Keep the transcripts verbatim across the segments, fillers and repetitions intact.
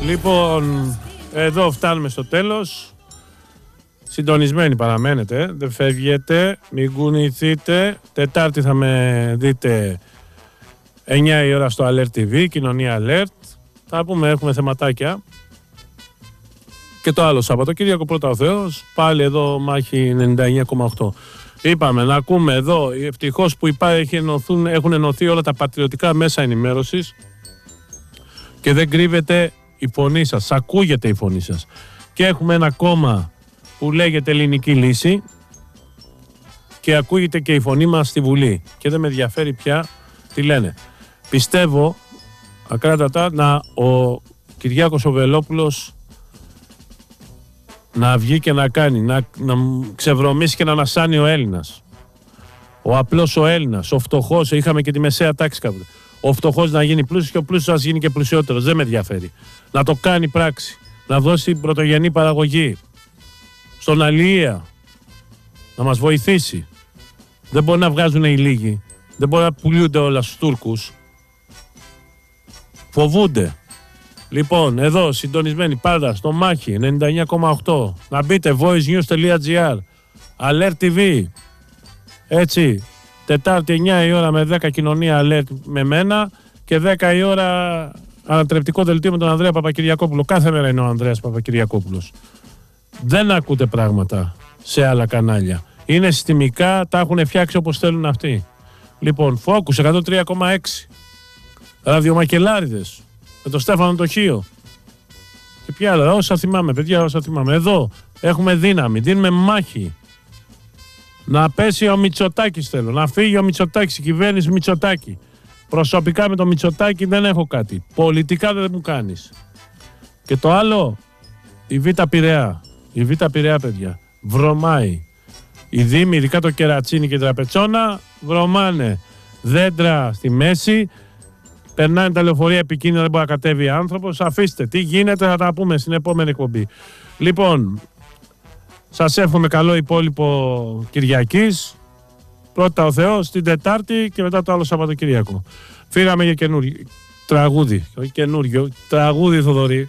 Λοιπόν, εδώ φτάνουμε στο τέλος. Συντονισμένοι παραμένετε, δεν φεύγετε, μην κουνηθείτε. Τετάρτη θα με δείτε εννιά η ώρα στο Alert τι βι, κοινωνία Alert. Θα πούμε, έχουμε θεματάκια. Και το άλλο Σαββατοκύριακο, πρώτα ο Θεός, πάλι εδώ μάχη ενενήντα εννιά κόμμα οκτώ. Είπαμε να ακούμε εδώ, ευτυχώς που υπάρχει, ενωθούν, έχουν ενωθεί όλα τα πατριωτικά μέσα ενημέρωσης και δεν κρύβεται η φωνή σας, ακούγεται η φωνή σας. Και έχουμε ένα κόμμα που λέγεται Ελληνική Λύση και ακούγεται και η φωνή μας στη Βουλή και δεν με ενδιαφέρει πια τι λένε. Πιστεύω ακράτατα να ο Κυριάκος ο Βελόπουλος να βγει και να κάνει, να, να ξεβρωμίσει και να ανασάνει ο Έλληνας. Ο απλός ο Έλληνας, ο φτωχός, είχαμε και τη μεσαία τάξη κάποτε. Ο φτωχός να γίνει πλούσιος και ο πλούσιος να γίνει και πλουσιότερος. Δεν με ενδιαφέρει. Να το κάνει πράξη. Να δώσει πρωτογενή παραγωγή. Στον αλληλεία. Να μας βοηθήσει. Δεν μπορεί να βγάζουν οι λίγοι. Δεν μπορεί να πουλούνται όλα στους Τούρκους. Φοβούνται. Λοιπόν, εδώ συντονισμένοι πάντα στο μάχη ενενήντα εννιά κόμμα οκτώ. Να μπείτε voicenews.gr, Alert τι βι. Έτσι, Τετάρτη εννιά η ώρα με δέκα κοινωνία Alert με μένα και δέκα η ώρα ανατρεπτικό δελτίο με τον Ανδρέα Παπακυριακόπουλο. Κάθε μέρα είναι ο Ανδρέας Παπακυριακόπουλος. Δεν ακούτε πράγματα σε άλλα κανάλια. Είναι συστημικά, τα έχουν φτιάξει όπως θέλουν αυτοί. Λοιπόν, Focus εκατόν τρία κόμμα έξι. Ραδιομακελάριδες. Με τον Στέφανο το Χίο. Και ποια άλλα, όσα θυμάμαι, παιδιά, όσα θυμάμαι. Εδώ έχουμε δύναμη, δίνουμε μάχη. Να πέσει ο Μητσοτάκης θέλω, να φύγει ο Μητσοτάκης, η κυβέρνηση Μητσοτάκη. Προσωπικά με το Μητσοτάκη δεν έχω κάτι. Πολιτικά δεν μου κάνεις. Και το άλλο, η Β' Πειραιά. Η Β' Πειραιά, παιδιά, βρωμάει. Οι δήμοι, ειδικά το Κερατσίνι και η Τραπετσόνα, βρωμάνε. Δέντρα στη μέση. Περνάνε τα λεωφορεία επικίνδυνα, δεν μπορεί να κατέβει άνθρωπος. Αφήστε, τι γίνεται θα τα πούμε στην επόμενη εκπομπή. Λοιπόν, σας εύχομαι καλό υπόλοιπο Κυριακής. Πρώτα ο Θεός, την Τετάρτη και μετά το άλλο Σαββατοκυριακό. Φύγαμε για καινούργιο τραγούδι. Όχι καινούργιο, τραγούδι Θοδωρή.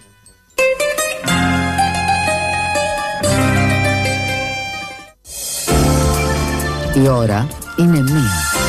Η ώρα είναι μία.